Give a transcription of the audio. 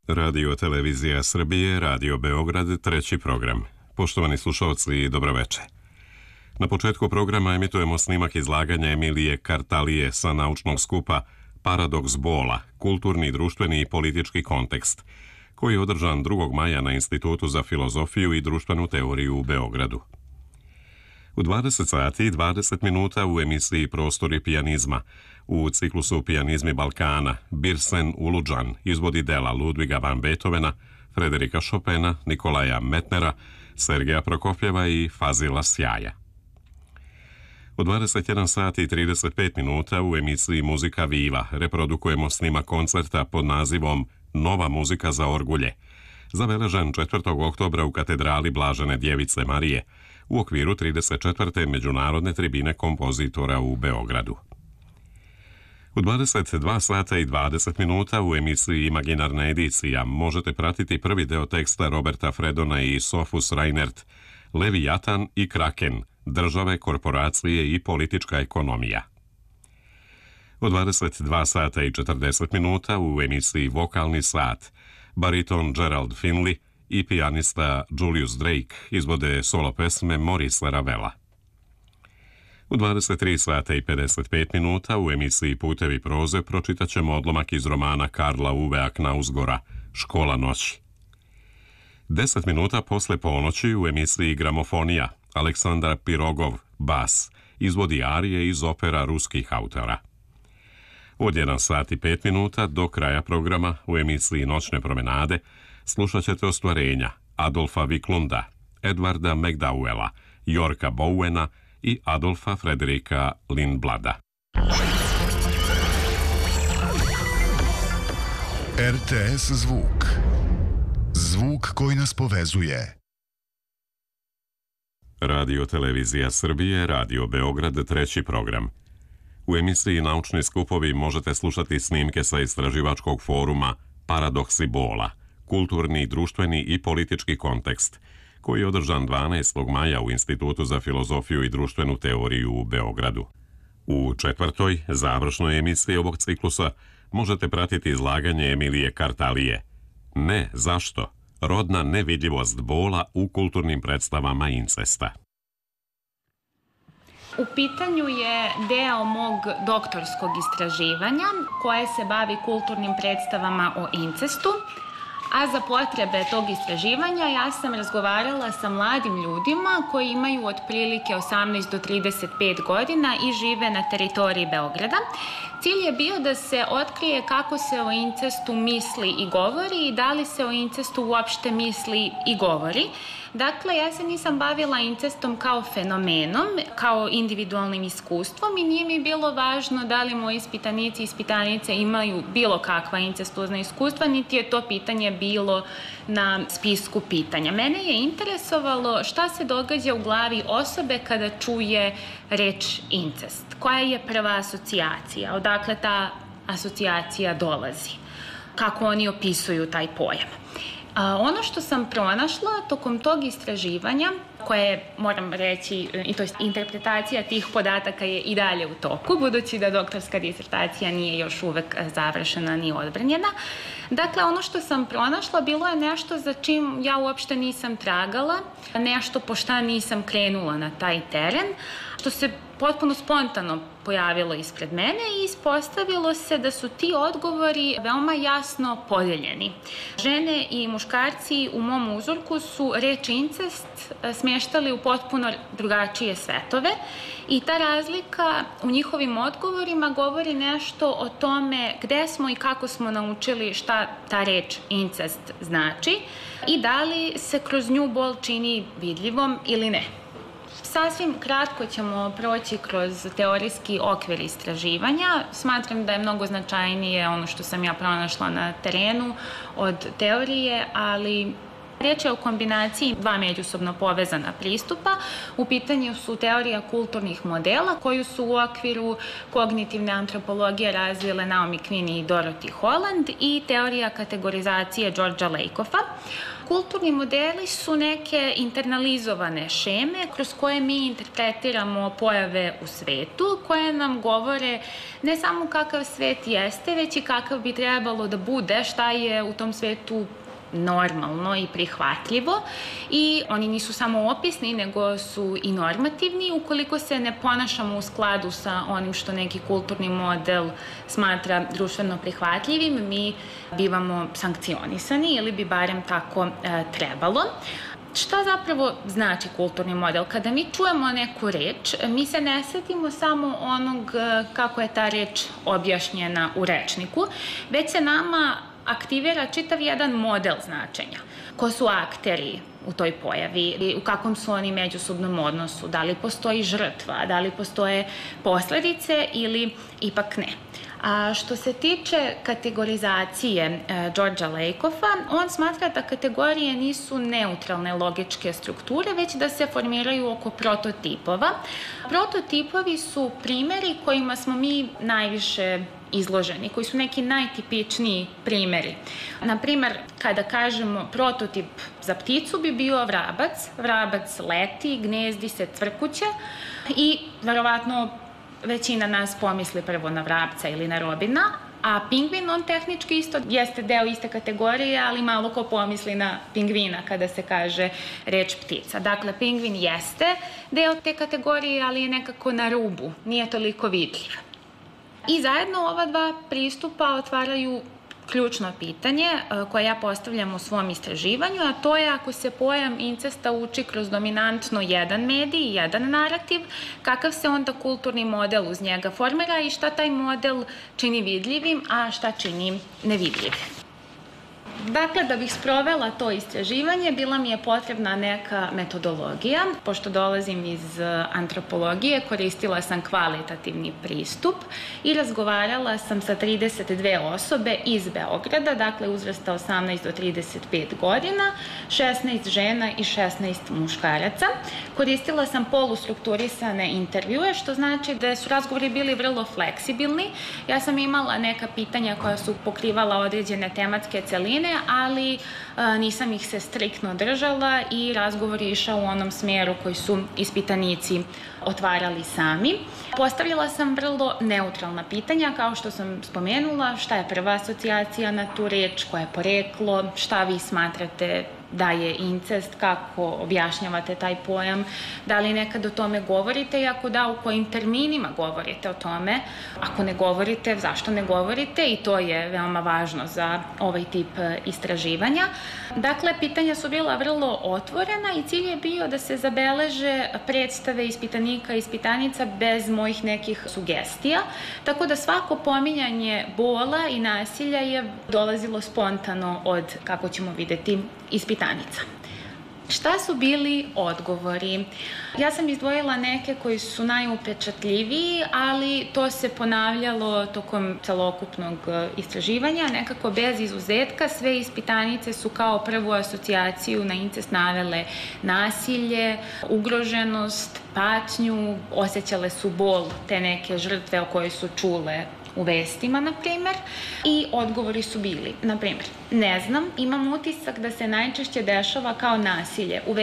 Radio Televizija Srbije, Radio Beograd, treći program. Poštovani slušalci, dobroveče. Na početku programa emitujemo snimak izlaganja Emilije Kartalije sa naučnog skupa Paradoks bola, kulturni, društveni i politički kontekst, koji je održan 2. maja na Institutu za filozofiju i društvenu teoriju u Beogradu. U 20 sati i 20 minuta u emisiji Prostori pijanizma, u ciklusu Pijanizmi Balkana, Birsen Uludžan izvodi dela Ludviga van Beethovena, Frederika Chopina, Nikolaja Metnera, Sergeja Prokofjeva i Fazila Sjaja. U 21 sati i 35 minuta u emisiji Muzika Viva reprodukujemo snimak koncerta pod nazivom Nova muzika za orgulje, zabeležen 4. oktobra u katedrali Blažene Djevice Marije, u okviru 34. međunarodne tribine kompozitora u Beogradu. U 22 sata i 20 minuta u emisiji Imaginarna edicija možete pratiti prvi deo teksta Roberta Fredona i Sofus Reinert, Leviatan i Kraken, države, korporacije i politička ekonomija. U 22 sata i 40 minuta u emisiji Vokalni sat, bariton Gerald Finley i pijanista Julius Drake izvode solo pesme Morisa Ravela. U 23 sata i 55 minuta u emisiji Putevi proze pročitat ćemo odlomak iz romana Karla Uvea Knausgora, Škola noći. 10 minuta posle ponoći u emisiji Gramofonija, Aleksandar Pirogov, bas, izvodi arije iz opera ruskih autora. Od 1 sat i 5 minuta do kraja programa u emisiji Noćne promenade slušat ćete ostvarenja Adolfa Viklunda, Edvarda McDowella, Jorka Bowena i Adolfa Frederika Lindblada. RTS zvuk. Zvuk koji nas povezuje. Radio Televizija Srbije, Radio Beograd, treći program. U emisiji Naučni skupovi možete slušati snimke sa istraživačkog foruma Paradoksi bola, kulturni, društveni i politički kontekst, koji je održan 12. maja u Institutu za filozofiju i društvenu teoriju u Beogradu. U četvrtoj, završnoj emisiji ovog ciklusa možete pratiti izlaganje Emilije Kartalije. Ne, zašto? Rodna nevidljivost bola u kulturnim predstavama incesta. U pitanju je deo mog doktorskog istraživanja koje se bavi kulturnim predstavama o incestu, a za potrebe tog istraživanja ja sam razgovarala sa mladim ljudima koji imaju otprilike 18 do 35 godina i žive na teritoriji Beograda. Cilj je bio da se otkrije kako se o incestu misli i govori i da li se o incestu uopšte misli i govori. Dakle, ja se nisam bavila incestom kao fenomenom, kao individualnim iskustvom i nije mi bilo važno da li moji ispitanici i ispitanice imaju bilo kakva incestuozna iskustva, niti je to pitanje bilo na spisku pitanja. Mene je interesovalo šta se događa u glavi osobe kada čuje reč incest. Koja je prva asocijacija? Odakle ta asocijacija dolazi? Kako oni opisuju taj pojam? Ono što sam pronašla tokom tog istraživanja, koje, moram reći, to jest interpretacija tih podataka je i dalje u toku, budući da doktorska disertacija nije još uvek završena ni odbranjena. Dakle, ono što sam pronašla bilo je nešto za čim ja uopšte nisam tragala, nešto po šta nisam krenula na taj teren, što se potpuno spontano pojavilo ispred mene i ispostavilo se da su ti odgovori veoma jasno podeljeni. Žene i muškarci u mom uzorku su reč incest smještali u potpuno drugačije svetove i ta razlika u njihovim odgovorima govori nešto o tome gde smo i kako smo naučili šta ta reč incest znači i da li se kroz nju bol čini vidljivom ili ne. Sasvim kratko ćemo proći kroz teorijski okvir istraživanja. Smatram da je mnogo značajnije ono što sam ja pronašla na terenu od teorije, ali Riječ je o kombinaciji dva međusobno povezana pristupa. U pitanju su teorija kulturnih modela koju su u okviru kognitivne antropologije razvile Naomi Quinn i Dorothy Holland i teorija kategorizacije Georgea Lakoffa. Kulturni modeli su neke internalizovane šeme kroz koje mi interpretiramo pojave u svetu, koje nam govore ne samo kakav svet jeste, već i kakav bi trebalo da bude, šta je u tom svetu normalno i prihvatljivo, i oni nisu samo opisni, nego su i normativni. Ukoliko se ne ponašamo u skladu sa onim što neki kulturni model smatra društveno prihvatljivim, mi bivamo sankcionisani ili bi barem tako trebalo. Šta zapravo znači kulturni model? Kada mi čujemo neku reč, mi se ne setimo samo onog kako je ta reč objašnjena u rečniku, već se nama aktivira čitav jedan model značenja. Ko su akteri u toj pojavi, u kakvom su oni međusobnom odnosu, da li postoji žrtva, da li postoje posledice ili ipak ne. A što se tiče kategorizacije Georgea Lakoffa, on smatra da kategorije nisu neutralne logičke strukture, već da se formiraju oko prototipova. Prototipovi su primeri kojima smo mi najviše izloženi, koji su neki najtipičniji primeri. Naprimer, kada kažemo prototip za pticu bi bio vrabac. Vrabac leti, gnezdi se, cvrkuće i verovatno većina nas pomisli prvo na vrapca ili na robina, a pingvin, on tehnički isto jeste deo iste kategorije, ali malo ko pomisli na pingvina kada se kaže reč ptica. Dakle, pingvin jeste deo te kategorije, ali je nekako na rubu, nije toliko vidljiv. I zajedno ova dva pristupa otvaraju ključno pitanje koje ja postavljam u svom istraživanju, a to je ako se pojam incesta uči kroz dominantno jedan medij, jedan narativ, kakav se onda kulturni model uz njega formira i šta taj model čini vidljivim, a šta čini nevidljivim. Dakle, da bih sprovela to istraživanje, bila mi je potrebna neka metodologija. Pošto dolazim iz antropologije, koristila sam kvalitativni pristup i razgovarala sam sa 32 osobe iz Beograda, dakle uzrasta 18 do 35 godina, 16 žena i 16 muškaraca. Koristila sam polustrukturisane intervjue, što znači da su razgovori bili vrlo fleksibilni. Ja sam imala neka pitanja koja su pokrivala određene tematske celine, ali nisam ih se striktno držala i razgovor je išao u onom smjeru koji su ispitanici otvarali sami. Postavljala sam vrlo neutralna pitanja, kao što sam spomenula, šta je prva asocijacija na tu reč, koje je poreklo, šta vi smatrate da je incest, kako objašnjavate taj pojam, da li nekad o tome govorite i ako da, u kojim terminima govorite o tome, ako ne govorite, zašto ne govorite, i to je veoma važno za ovaj tip istraživanja. Dakle, pitanja su bila vrlo otvorena i cilj je bio da se zabeleže predstave ispitanika i ispitanica bez mojih nekih sugestija, tako da svako pominjanje bola i nasilja je dolazilo spontano od, kako ćemo videti, ispitanica. Šta su bili odgovori? Ja sam izdvojila neke koji su najupečatljiviji, ali to se ponavljalo tokom celokupnog istraživanja, nekako bez izuzetka. Sve ispitanice su kao prvu asocijaciju na incest navele nasilje, ugroženost, patnju, osjećale su bol te neke žrtve o kojoj su čule u vestima, na primer, i odgovori su bili, na primer, ne znam, imam utisak da se najčešće dešava kao nasilje u